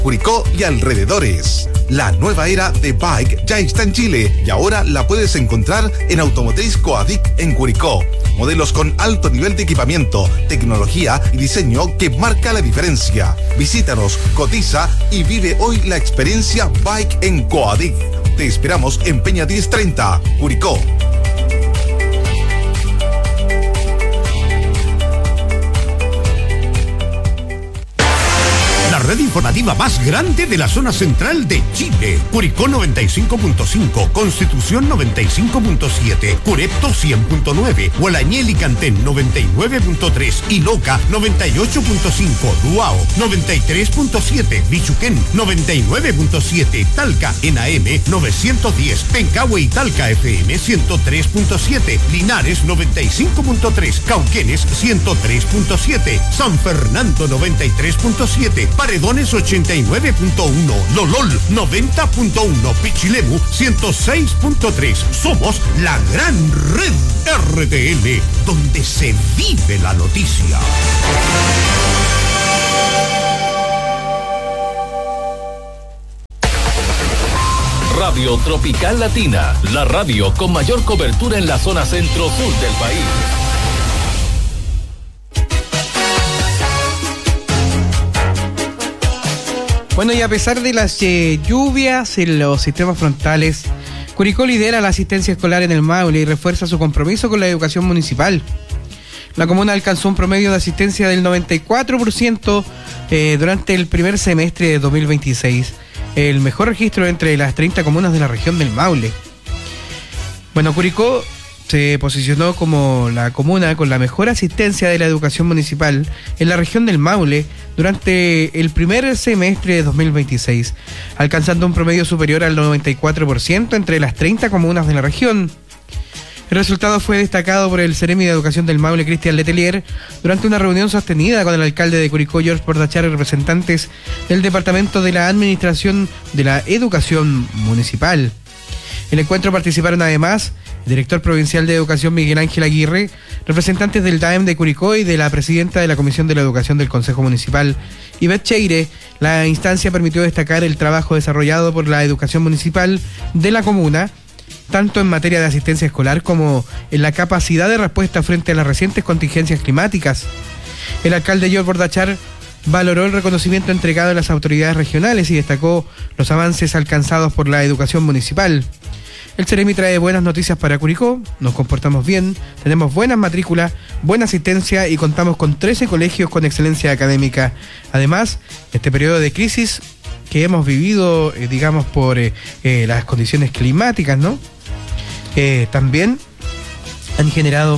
Curicó y alrededores. La nueva era de Bike ya está en Chile y ahora la puedes encontrar en Automotriz Coadic en Curicó. Modelos con alto nivel de equipamiento, tecnología y diseño que marca la diferencia. Visítanos, cotiza y vive hoy la experiencia Bike en Coadic. Te esperamos en Peña 1030, Curicó. La red informativa más grande de la zona central de Chile. Curicó 95.5, Constitución 95.7, Curepto 100.9, Gualañel y Cantén 99.3 y Loca 98.5, Duao 93.7, Bichuquén 99.7, Talca en AM 910, Pencahue y Talca FM 103.7, Linares 95.3, Cauquenes 103.7, San Fernando 93.7, Paredones 89.1, Lolol 90.1, Pichilemu 106.3. Somos la gran red RTL, donde se vive la noticia. Radio Tropical Latina, la radio con mayor cobertura en la zona centro-sur del país. Bueno, y a pesar de las lluvias en los sistemas frontales, Curicó lidera la asistencia escolar en el Maule y refuerza su compromiso con la educación municipal. La comuna alcanzó un promedio de asistencia del 94% durante el primer semestre de 2026, el mejor registro entre las 30 comunas de la región del Maule. Bueno, Curicó se posicionó como la comuna con la mejor asistencia de la educación municipal en la región del Maule durante el primer semestre de 2026, alcanzando un promedio superior al 94% entre las 30 comunas de la región. El resultado fue destacado por el Seremi de Educación del Maule, Cristian Letelier, durante una reunión sostenida con el alcalde de Curicó, George Bordachar, y representantes del Departamento de la Administración de la Educación Municipal. En el encuentro participaron además el director provincial de Educación Miguel Ángel Aguirre, representantes del DAEM de Curicó y de la presidenta de la Comisión de la Educación del Consejo Municipal, Ivette Cheire. La instancia permitió destacar el trabajo desarrollado por la educación municipal de la comuna, tanto en materia de asistencia escolar como en la capacidad de respuesta frente a las recientes contingencias climáticas. El alcalde George Bordachar valoró el reconocimiento entregado a las autoridades regionales y destacó los avances alcanzados por la educación municipal. El Ceremi trae buenas noticias para Curicó, nos comportamos bien, tenemos buenas matrículas, buena asistencia y contamos con 13 colegios con excelencia académica. Además, este periodo de crisis que hemos vivido, digamos, por las condiciones climáticas, ¿no? También han generado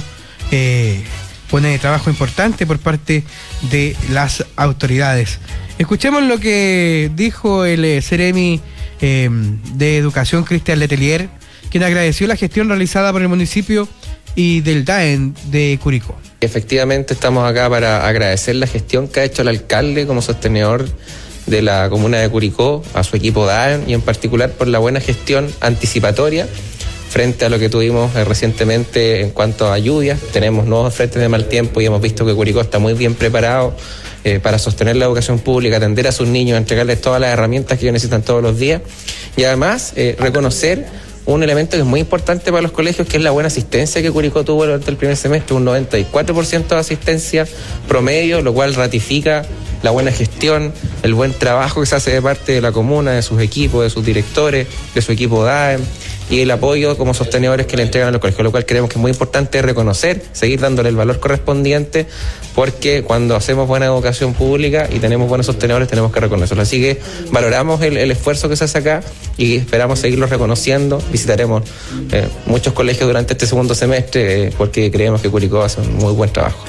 buen trabajo importante por parte de las autoridades. Escuchemos lo que dijo el Ceremi de Educación, Cristian Letelier, quien agradeció la gestión realizada por el municipio y del DAEM de Curicó. Efectivamente estamos acá para agradecer la gestión que ha hecho el alcalde como sostenedor de la comuna de Curicó, a su equipo DAEM y en particular por la buena gestión anticipatoria frente a lo que tuvimos recientemente en cuanto a lluvias. Tenemos nuevos frentes de mal tiempo y hemos visto que Curicó está muy bien preparado para sostener la educación pública, atender a sus niños, entregarles todas las herramientas que ellos necesitan todos los días y además reconocer un elemento que es muy importante para los colegios, que es la buena asistencia que Curicó tuvo durante el primer semestre, un 94% de asistencia promedio, lo cual ratifica la buena gestión, el buen trabajo que se hace de parte de la comuna, de sus equipos, de sus directores, de su equipo DAEM y el apoyo como sostenedores que le entregan a los colegios, lo cual creemos que es muy importante reconocer, seguir dándole el valor correspondiente, porque cuando hacemos buena educación pública y tenemos buenos sostenedores tenemos que reconocerlo. Así que valoramos el esfuerzo que se hace acá y esperamos seguirlo reconociendo. Visitaremos muchos colegios durante este segundo semestre porque creemos que Curicó hace un muy buen trabajo.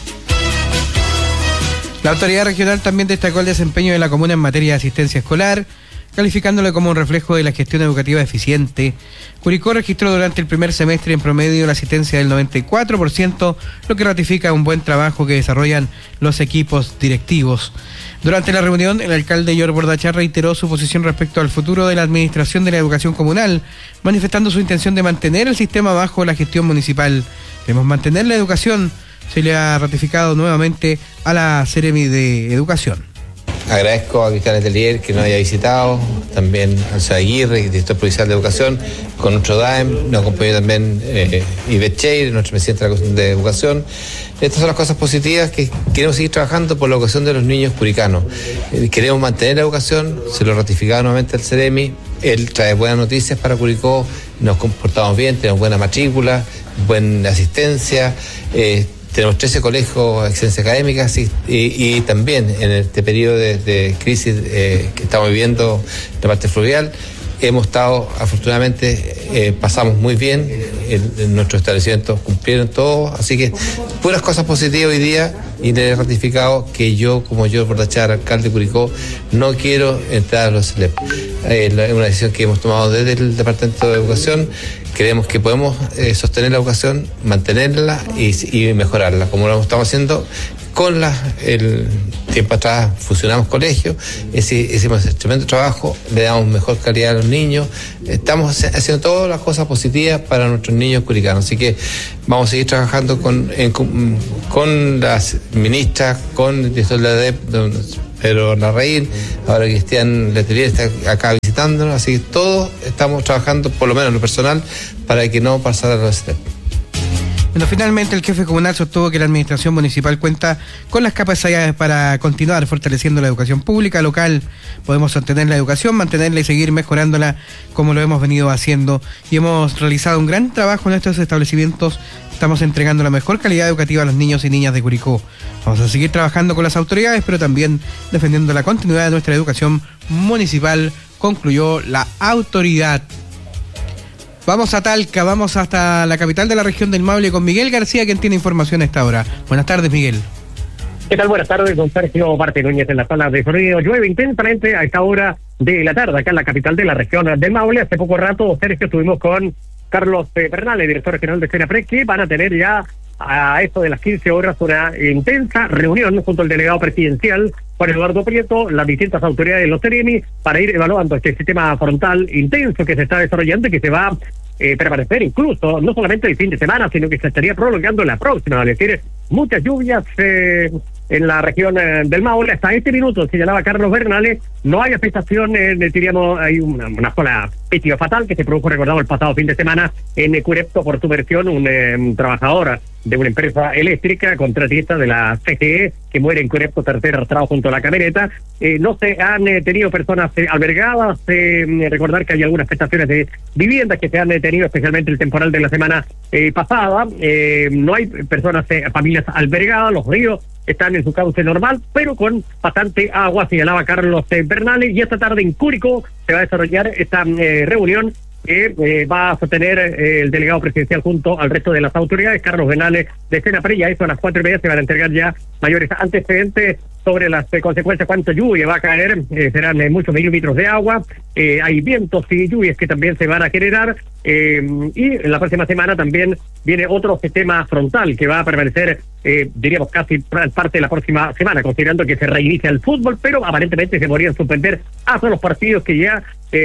La autoridad regional también destacó el desempeño de la comuna en materia de asistencia escolar, calificándolo como un reflejo de la gestión educativa eficiente. Curicó registró durante el primer semestre en promedio la asistencia del 94%, lo que ratifica un buen trabajo que desarrollan los equipos directivos. Durante la reunión, el alcalde George Bordachar reiteró su posición respecto al futuro de la administración de la educación comunal, manifestando su intención de mantener el sistema bajo la gestión municipal. Queremos mantener la educación, se le ha ratificado nuevamente a la Seremi de Educación. Agradezco a Cristian Letelier que nos haya visitado, también al José Aguirre, director provincial de Educación, con nuestro DAEM, nos acompañó también Ivette Cheire, nuestro presidente de la Comisión de Educación. Estas son las cosas positivas que queremos seguir trabajando por la educación de los niños curicanos. Queremos mantener la educación, se lo ratificaba nuevamente el CEREMI, él trae buenas noticias para Curicó, nos comportamos bien, tenemos buena matrícula, buena asistencia, tenemos 13 colegios de excelencia académica y también en este periodo de crisis que estamos viviendo en la parte fluvial, hemos estado, afortunadamente, pasamos muy bien, en nuestros establecimientos cumplieron todo, así que puras cosas positivas hoy día, y le he ratificado que yo, como yo, Portachar, alcalde de Curicó, no quiero entrar a los CELEP. Es una decisión que hemos tomado desde el Departamento de Educación. Creemos que podemos sostener la educación, mantenerla y mejorarla, como lo estamos haciendo con el tiempo atrás. Fusionamos colegios, hicimos tremendo trabajo, le damos mejor calidad a los niños, estamos haciendo todas las cosas positivas para nuestros niños curicanos, así que vamos a seguir trabajando con las ministras, con el director de la DEP, don Pedro Larraín, ahora Cristian Letelier está acá visitándonos, así que todos estamos trabajando, por lo menos en lo personal, para que no pasara los STEP. Bueno, finalmente el jefe comunal sostuvo que la administración municipal cuenta con las capacidades para continuar fortaleciendo la educación pública local. Podemos sostener la educación, mantenerla y seguir mejorándola como lo hemos venido haciendo. Y hemos realizado un gran trabajo en estos establecimientos. Estamos entregando la mejor calidad educativa a los niños y niñas de Curicó. Vamos a seguir trabajando con las autoridades, pero también defendiendo la continuidad de nuestra educación municipal, concluyó la autoridad. Vamos a Talca, vamos hasta la capital de la región del Maule con Miguel García, quien tiene información a esta hora. Buenas tardes, Miguel. ¿Qué tal? Buenas tardes, don Sergio Marte Núñez en la sala de sonido. Llueve intensamente a esta hora de la tarde, acá en la capital de la región del Maule. Hace poco rato, Sergio, estuvimos con Carlos Bernales, director general de CENAPREC, que van a tener ya a esto de las 15 horas una intensa reunión junto al delegado presidencial Juan Eduardo Prieto, las distintas autoridades de los CEREMI, para ir evaluando este sistema frontal intenso que se está desarrollando y que se va a permanecer incluso, no solamente el fin de semana, sino que se estaría prolongando la próxima, es decir, muchas lluvias en la región del Maule. Hasta este minuto, señalaba Carlos Bernales, no hay afectación, diríamos, hay una sola víctima fatal que se produjo, recordado, el pasado fin de semana en Curepto por subversión, un trabajador de una empresa eléctrica, contratista de la CGE, que muere en Curepto, tercer arrastrado junto a la camioneta. No se han tenido personas albergadas, recordar que hay algunas afectaciones de viviendas que se han tenido, especialmente el temporal de la semana pasada. No hay personas, familias albergadas, los ríos están en su cauce normal, pero con bastante agua, señalaba Carlos Bernales, y esta tarde en Curicó se va a desarrollar esta reunión que va a sostener el delegado presidencial junto al resto de las autoridades. Carlos Bernales de CENAPREC, y a eso a las 4:30 se van a entregar ya mayores antecedentes sobre las consecuencias, cuánto lluvia va a caer, serán muchos milímetros de agua, hay vientos y lluvias que también se van a generar, y en la próxima semana también viene otro sistema frontal que va a permanecer, diríamos casi parte de la próxima semana, considerando que se reinicia el fútbol, pero aparentemente se podrían suspender hasta los partidos que ya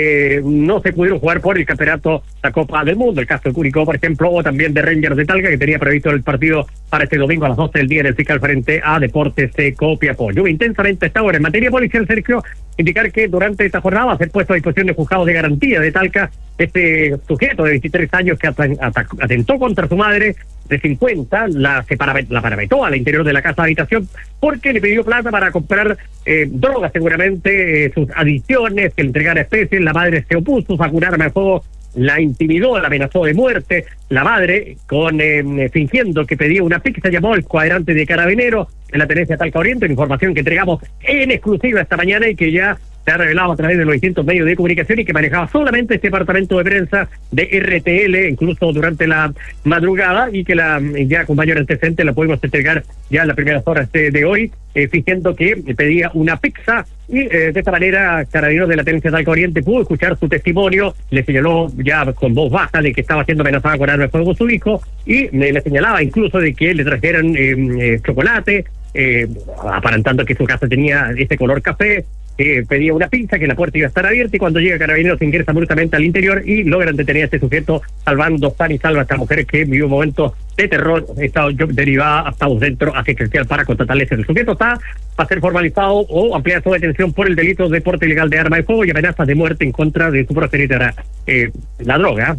no se pudieron jugar por el campeonato, la Copa del Mundo, el caso de Curicó, por ejemplo, o también de Rangers de Talca, que tenía previsto el partido para este domingo a las 12 del día en el fiscal frente a Deportes Copiapó. Llueve intensamente a esta hora. En materia policial, Sergio, indicar que durante esta jornada va a ser puesto a disposición de juzgados de garantía de Talca este sujeto de 23 años que atentó contra su madre de 50, la parametó al interior de la casa de habitación porque le pidió plata para comprar drogas, seguramente sus adicciones, que le entregara especies. La madre se opuso, sacó un arma de fuego, la intimidó, la amenazó de muerte. La madre, fingiendo que pedía una pizza, llamó al cuadrante de Carabineros en la tenencia Talca Oriente, información que entregamos en exclusiva esta mañana y que ya se ha revelado a través de los distintos medios de comunicación, y que manejaba solamente este departamento de prensa de RTL, incluso durante la madrugada, y que ya con mayor antecedente la podemos entregar ya en las primeras horas de hoy, fingiendo que pedía una pizza, y de esta manera Carabineros de la tenencia Talca Oriente pudo escuchar su testimonio. Le señaló ya con voz baja de que estaba siendo amenazada con arma de fuego su hijo, y le señalaba incluso de que le trajeran chocolate, aparentando que su casa tenía ese color café. Pedía una pizza, que la puerta iba a estar abierta, y cuando llega Carabineros ingresa bruscamente al interior y logran detener a este sujeto, salvando pan y salva a esta mujer que vivió un momento de terror. Derivada, estamos dentro asistencial para constatarles. El sujeto está para ser formalizado o ampliar su detención por el delito de porte ilegal de arma de fuego y amenazas de muerte en contra de su progenitora. La droga,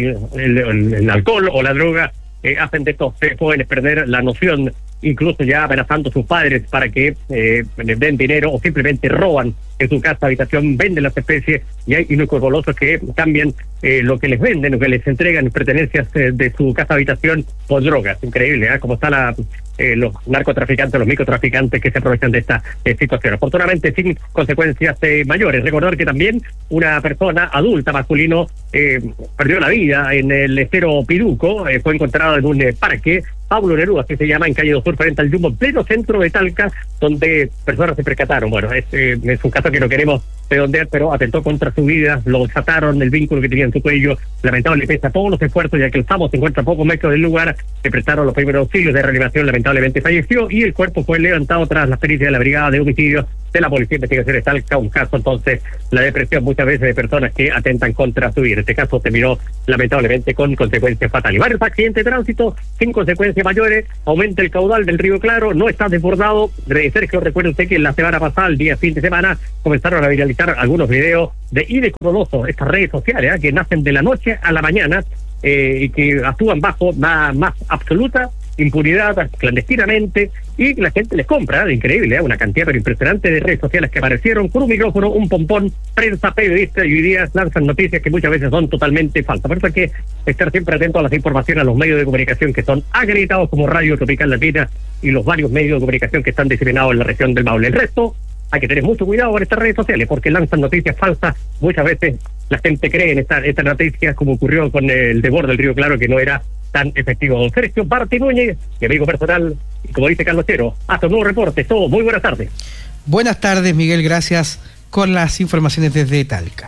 el alcohol o la droga hacen de estos jóvenes perder la noción, incluso ya amenazando a sus padres para que les den dinero, o simplemente roban en su casa, habitación, venden las especies, y hay unos golosos que cambian lo que les venden, lo que les entregan, pertenencias de su casa, habitación, por drogas. Increíble, como está los narcotraficantes, los microtraficantes que se aprovechan de esta situación. Afortunadamente sin consecuencias mayores. Recordar que también una persona adulta, masculino, perdió la vida en el estero Piruco, fue encontrado en un parque, Pablo Neruda, así se llama, en calle 2 Sur, frente al Jumbo, en pleno centro de Talca, donde personas se percataron. Bueno, es un caso que no queremos redondear, pero atentó contra su vida, lo desataron, el vínculo que tenía en su cuello, lamentablemente, pese a todos los esfuerzos, ya que el FAMO se encuentra a pocos metros del lugar, se prestaron los primeros auxilios de reanimación, lamentablemente falleció, y el cuerpo fue levantado tras la pericia de la Brigada de Homicidios de la Policía de Investigaciones Talca, un caso entonces, la depresión muchas veces de personas que atentan contra su vida. Este caso terminó lamentablemente con consecuencias fatales. Varios accidentes de tránsito sin consecuencias mayores, aumenta el caudal del río Claro, no está desbordado. Sergio, recuerde usted que la semana pasada, el día fin de semana, comenzaron a viralizar algunos videos de Ide Coronoso, estas redes sociales que nacen de la noche a la mañana y que actúan bajo más absoluta impunidad, clandestinamente, y la gente les compra, increíble, una cantidad pero impresionante de redes sociales que aparecieron con un micrófono, un pompón, prensa, periodistas, y hoy día lanzan noticias que muchas veces son totalmente falsas. Por eso hay que estar siempre atentos a las informaciones, a los medios de comunicación que son acreditados como Radio Tropical Latina y los varios medios de comunicación que están diseminados en la región del Maule. El resto, hay que tener mucho cuidado con estas redes sociales porque lanzan noticias falsas. Muchas veces la gente cree en estas noticias, como ocurrió con el desborde del río Claro, que no era tan efectivo. Don Sergio Martí Núñez, mi amigo personal, y como dice Carlos Chero, hasta un nuevo reporte. Todo, muy buenas tardes. Buenas tardes, Miguel, gracias con las informaciones desde Talca.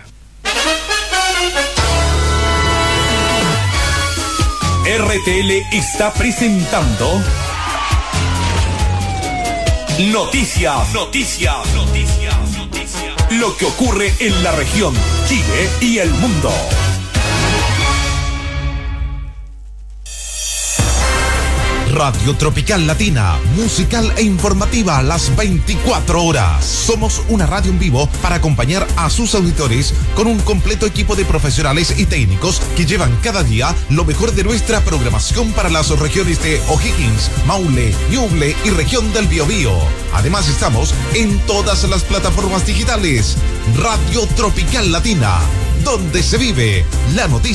RTL está presentando Noticias. Lo que ocurre en la región, Chile y el mundo. Radio Tropical Latina, musical e informativa a las 24 horas. Somos una radio en vivo para acompañar a sus auditores con un completo equipo de profesionales y técnicos que llevan cada día lo mejor de nuestra programación para las regiones de O'Higgins, Maule, Ñuble y región del Biobío. Además estamos en todas las plataformas digitales. Radio Tropical Latina, donde se vive la noticia.